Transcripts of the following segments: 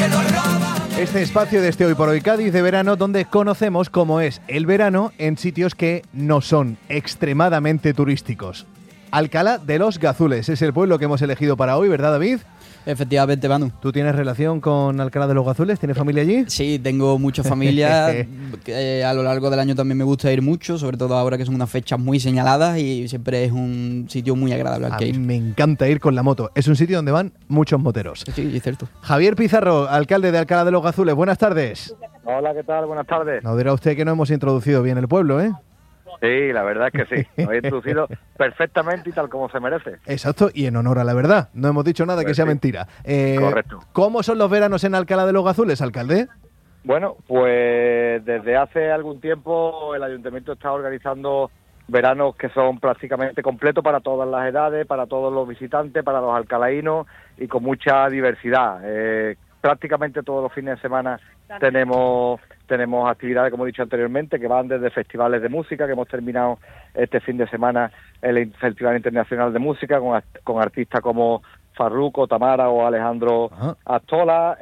Este espacio de este Hoy por Hoy Cádiz de verano, donde conocemos cómo es el verano en sitios que no son extremadamente turísticos. Alcalá de los Gazules es el pueblo que hemos elegido para hoy, ¿verdad, David? Efectivamente, Manu. ¿Tú tienes relación con Alcalá de los Gazules? ¿Tienes familia allí? Sí, tengo mucha familia. A lo largo del año también me gusta ir mucho, sobre todo ahora que son unas fechas muy señaladas y siempre es un sitio muy agradable al que ir. Me encanta ir con la moto. Es un sitio donde van muchos moteros. Sí, es cierto. Javier Pizarro, alcalde de Alcalá de los Gazules. Buenas tardes. Hola, ¿qué tal? Buenas tardes. No dirá usted que no hemos introducido bien el pueblo, ¿eh? Sí, la verdad es que sí. Lo he introducido perfectamente y tal como se merece. Exacto, y en honor a la verdad. No hemos dicho nada Pues que sea sí. mentira. Correcto. ¿Cómo son los veranos en Alcalá de los Gazules, alcalde? Bueno, pues desde hace algún tiempo el ayuntamiento está organizando veranos que son prácticamente completos para todas las edades, para todos los visitantes, para los alcalaínos y con mucha diversidad. Prácticamente todos los fines de semana tenemos actividades, como he dicho anteriormente, que van desde festivales de música, que hemos terminado este fin de semana el Festival Internacional de Música con artistas como Farruko, Tamara o Alejandro Astola.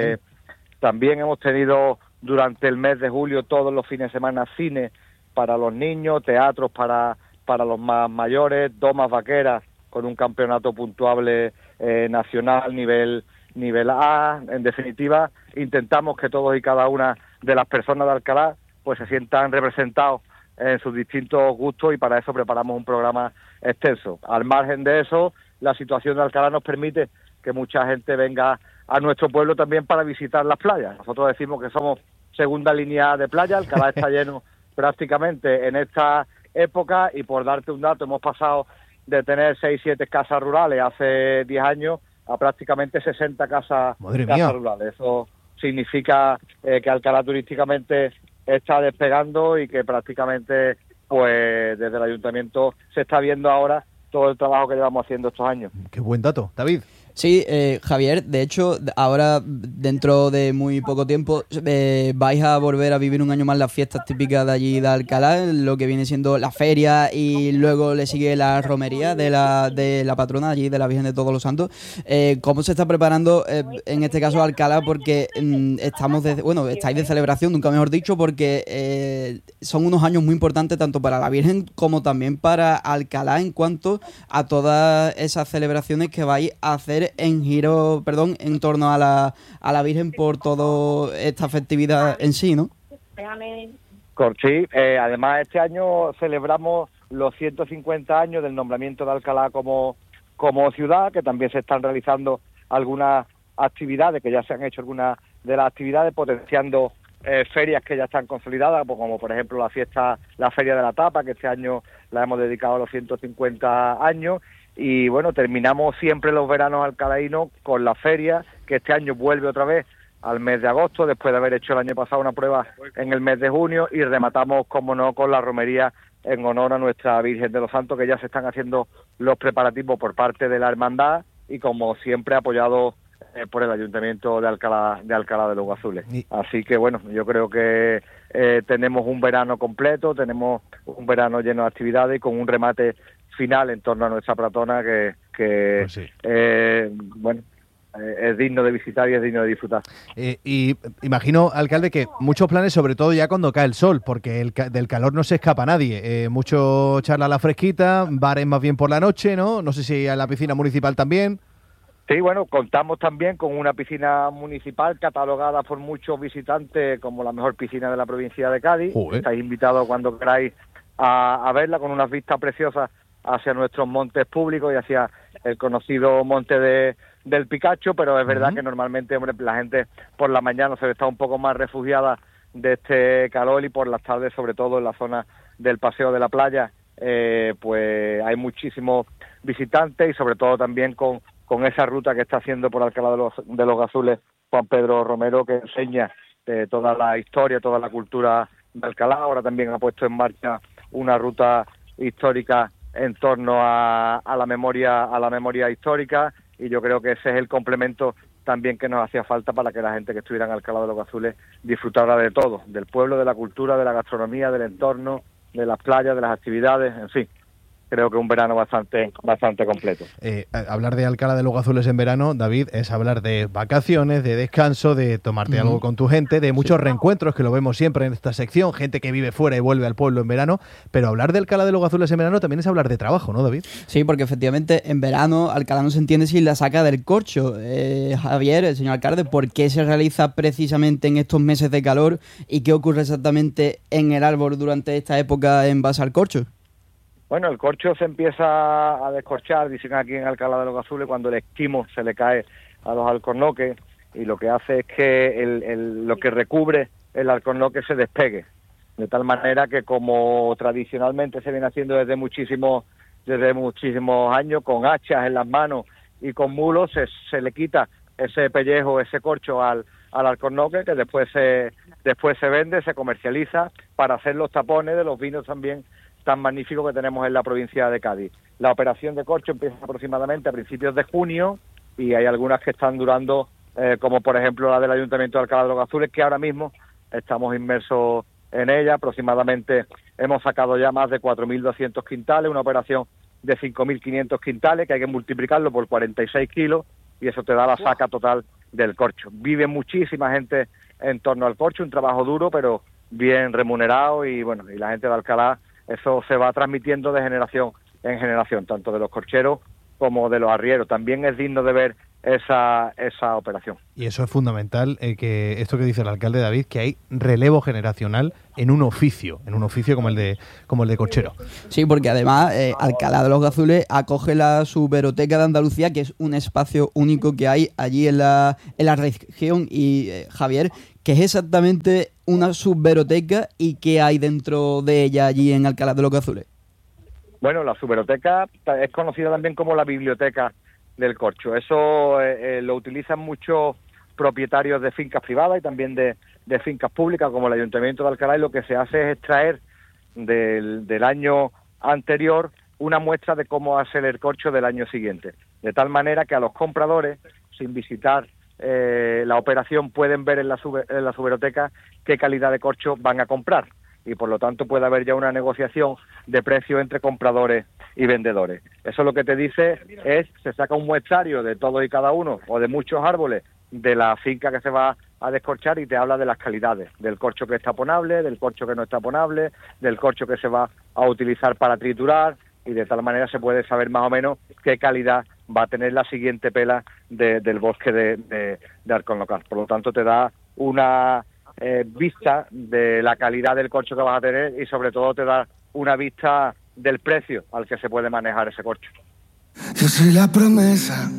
También hemos tenido durante el mes de julio todos los fines de semana cine para los niños, teatros para los más mayores, domas vaqueras con un campeonato puntuable nacional nivel A. En definitiva, intentamos que todos y cada una de las personas de Alcalá pues se sientan representados en sus distintos gustos y para eso preparamos un programa extenso. Al margen de eso, la situación de Alcalá nos permite que mucha gente venga a nuestro pueblo también para visitar las playas. Nosotros decimos que somos segunda línea de playa, Alcalá está lleno prácticamente en esta época y por darte un dato, hemos pasado de tener 6-7 casas rurales hace 10 años a prácticamente 60 casas rurales. Eso significa que Alcalá turísticamente está despegando y que prácticamente pues desde el ayuntamiento se está viendo ahora todo el trabajo que llevamos haciendo estos años. Qué buen dato, David. Sí, Javier, de hecho, ahora dentro de muy poco tiempo vais a volver a vivir un año más las fiestas típicas de allí de Alcalá, lo que viene siendo la feria y luego le sigue la romería de la patrona allí, de la Virgen de Todos los Santos. ¿Cómo se está preparando en este caso Alcalá? Porque estáis de celebración, nunca mejor dicho, porque son unos años muy importantes tanto para la Virgen como también para Alcalá en cuanto a todas esas celebraciones que vais a hacer en torno a la Virgen por toda esta festividad en sí, ¿no? Sí, además este año celebramos los 150 años del nombramiento de Alcalá como ciudad, que también se están realizando algunas actividades, que ya se han hecho algunas de las actividades, potenciando ferias que ya están consolidadas, como por ejemplo la Feria de la Tapa, que este año la hemos dedicado a los 150 años. Y bueno, terminamos siempre los veranos alcalaínos con la feria, que este año vuelve otra vez al mes de agosto, después de haber hecho el año pasado una prueba en el mes de junio, y rematamos, como no, con la romería en honor a nuestra Virgen de los Santos, que ya se están haciendo los preparativos por parte de la hermandad y como siempre apoyado por el Ayuntamiento de Alcalá de los Gazules. Así que bueno, yo creo que tenemos un verano completo, tenemos un verano lleno de actividades y con un remate final en torno a nuestra patrona que pues sí. Es digno de visitar y es digno de disfrutar. Y imagino, alcalde, que muchos planes, sobre todo ya cuando cae el sol, porque del calor no se escapa nadie. Mucho charla a la fresquita, bares más bien por la noche, ¿no? No sé si a la piscina municipal también. Sí, bueno, contamos también con una piscina municipal catalogada por muchos visitantes como la mejor piscina de la provincia de Cádiz. Estáis invitados cuando queráis a verla, con unas vistas preciosas hacia nuestros montes públicos y hacia el conocido monte del Picacho, pero es verdad que normalmente, hombre, la gente por la mañana se está un poco más refugiada de este calor y por las tardes, sobre todo en la zona del Paseo de la Playa, pues hay muchísimos visitantes y sobre todo también con esa ruta que está haciendo por Alcalá de los Gazules Juan Pedro Romero, que enseña toda la historia, toda la cultura de Alcalá. Ahora también ha puesto en marcha una ruta histórica en torno a la memoria histórica, y yo creo que ese es el complemento también que nos hacía falta para que la gente que estuviera en Alcalá de los Gazules disfrutara de todo, del pueblo, de la cultura, de la gastronomía, del entorno, de las playas, de las actividades, en fin. creo que un verano bastante completo. Hablar de Alcalá de los Gazules en verano, David, es hablar de vacaciones, de descanso, de tomarte algo con tu gente, de muchos reencuentros, que lo vemos siempre en esta sección, gente que vive fuera y vuelve al pueblo en verano, pero hablar de Alcalá de los Gazules en verano también es hablar de trabajo, ¿no, David? Sí, porque efectivamente en verano Alcalá no se entiende si la saca del corcho. Javier, el señor alcalde, ¿por qué se realiza precisamente en estos meses de calor y qué ocurre exactamente en el árbol durante esta época en base al corcho? Bueno, el corcho se empieza a descorchar, dicen aquí en Alcalá de los Gazules, cuando el esquimo se le cae a los alcornoques, y lo que hace es que lo que recubre el alcornoque se despegue, de tal manera que, como tradicionalmente se viene haciendo desde muchísimos años, con hachas en las manos y con mulos, se le quita ese pellejo, ese corcho al alcornoque, que después se vende, se comercializa para hacer los tapones de los vinos también tan magnífico que tenemos en la provincia de Cádiz. La operación de corcho empieza aproximadamente a principios de junio, y hay algunas que están durando, como por ejemplo la del Ayuntamiento de Alcalá de los Gazules, que ahora mismo estamos inmersos en ella. Aproximadamente hemos sacado ya más de 4.200 quintales, una operación de 5.500 quintales, que hay que multiplicarlo por 46 kilos, y eso te da la saca total del corcho. Vive muchísima gente en torno al corcho, un trabajo duro, pero bien remunerado, y bueno, y la gente de Alcalá, eso se va transmitiendo de generación en generación, tanto de los corcheros como de los arrieros. También es digno de ver esa operación. Y eso es fundamental, que esto que dice el alcalde David, que hay relevo generacional en un oficio como el de corchero. Sí, porque además Alcalá de los Gazules acoge la Subheroteca de Andalucía, que es un espacio único que hay allí en la región. Y Javier, ¿qué es exactamente una subheroteca y qué hay dentro de ella allí en Alcalá de los Gazules? Bueno, la subheroteca es conocida también como la biblioteca del corcho. Eso lo utilizan muchos propietarios de fincas privadas y también de fincas públicas, como el Ayuntamiento de Alcalá, y lo que se hace es extraer del año anterior una muestra de cómo va a ser el corcho del año siguiente, de tal manera que a los compradores, sin visitar la operación, pueden ver en la subheroteca qué calidad de corcho van a comprar, y por lo tanto puede haber ya una negociación de precios entre compradores y vendedores. Eso lo que te dice se saca un muestrario de todos y cada uno, o de muchos árboles de la finca que se va a descorchar, y te habla de las calidades, del corcho que es taponable, del corcho que no es taponable, del corcho que se va a utilizar para triturar, y de tal manera se puede saber más o menos qué calidad va a tener la siguiente pela del bosque de alcornocar. Por lo tanto, te da una vista de la calidad del corcho que vas a tener, y sobre todo te da una vista del precio al que se puede manejar ese corcho. Yo soy la promesa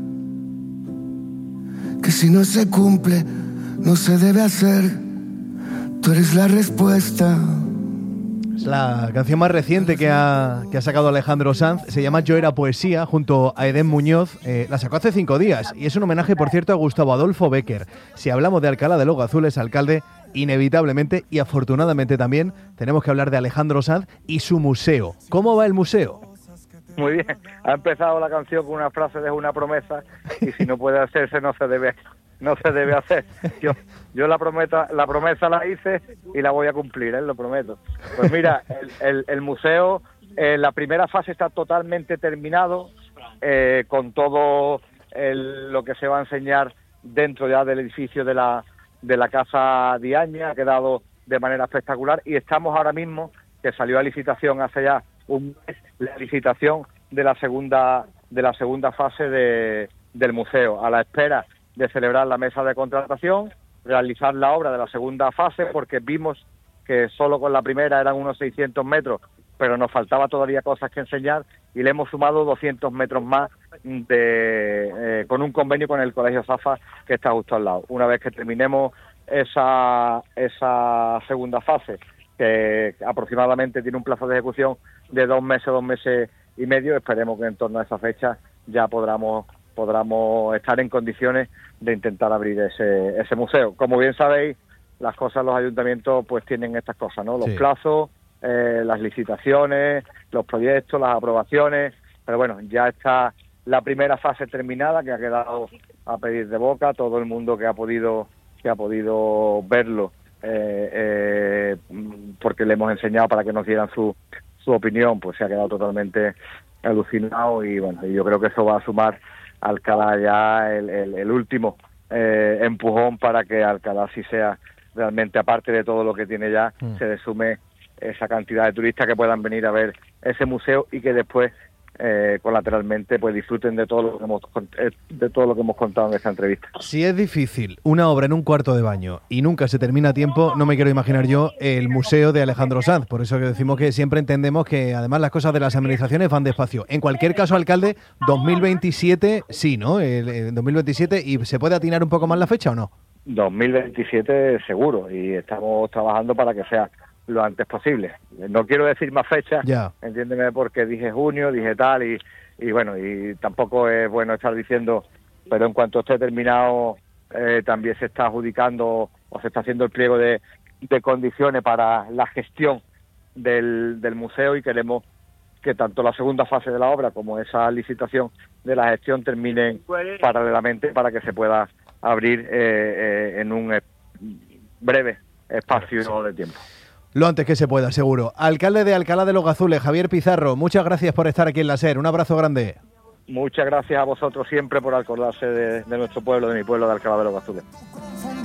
que si no se cumple no se debe hacer. Tú eres la respuesta. Es la canción más reciente que ha sacado Alejandro Sanz. Se llama Yo era poesía, junto a Edén Muñoz. La sacó hace 5 días y es un homenaje, por cierto, a Gustavo Adolfo Bécquer. Si hablamos de Alcalá de los Gazules, alcalde, inevitablemente y afortunadamente también tenemos que hablar de Alejandro Sanz y su museo. ¿Cómo va el museo? Muy bien, ha empezado la canción con una frase de una promesa, y si no puede hacerse no se debe hacer. Yo la promesa la hice y la voy a cumplir, lo prometo. Pues mira, el museo, la primera fase está totalmente terminado, con todo lo que se va a enseñar dentro ya del edificio de la Casa Diaña. Ha quedado de manera espectacular, y estamos ahora mismo, que salió a licitación hace ya un mes, la licitación de la segunda fase del museo, a la espera de celebrar la mesa de contratación, realizar la obra de la segunda fase, porque vimos que solo con la primera eran unos 600 metros, pero nos faltaba todavía cosas que enseñar, y le hemos sumado 200 metros más con un convenio con el Colegio Safa, que está justo al lado. Una vez que terminemos esa segunda fase, que aproximadamente tiene un plazo de ejecución de 2 meses y medio, esperemos que en torno a esa fecha ya podamos estar en condiciones de intentar abrir ese museo. Como bien sabéis, las cosas, los ayuntamientos pues tienen estas cosas, ¿no? Los plazos, las licitaciones, los proyectos, las aprobaciones, pero bueno, ya está la primera fase terminada, que ha quedado a pedir de boca. Todo el mundo que ha podido verlo, porque le hemos enseñado para que nos dieran su su opinión, pues se ha quedado totalmente alucinado, y bueno, y yo creo que eso va a sumar a Alcalá ya el último empujón para que Alcalá sí sea realmente, aparte de todo lo que tiene ya, se le sume esa cantidad de turistas que puedan venir a ver ese museo y que después colateralmente pues disfruten de todo lo que hemos contado en esta entrevista. Si es difícil una obra en un cuarto de baño y nunca se termina a tiempo, no me quiero imaginar yo el museo de Alejandro Sanz. Por eso que decimos que siempre entendemos que además las cosas de las administraciones van despacio. En cualquier caso, alcalde, 2027 sí, ¿no? El 2027, ¿y se puede atinar un poco más la fecha o no? 2027 seguro, y estamos trabajando para que sea lo antes posible. No quiero decir más fechas, entiéndeme, porque dije junio, dije tal, y bueno, y tampoco es bueno estar diciendo, pero en cuanto esté terminado, también se está adjudicando o se está haciendo el pliego de condiciones para la gestión del museo, y queremos que tanto la segunda fase de la obra como esa licitación de la gestión terminen paralelamente para que se pueda abrir en un breve espacio de tiempo. Lo antes que se pueda, seguro. Alcalde de Alcalá de los Gazules, Javier Pizarro, muchas gracias por estar aquí en la SER. Un abrazo grande. Muchas gracias a vosotros siempre por acordarse de nuestro pueblo, de mi pueblo de Alcalá de los Gazules.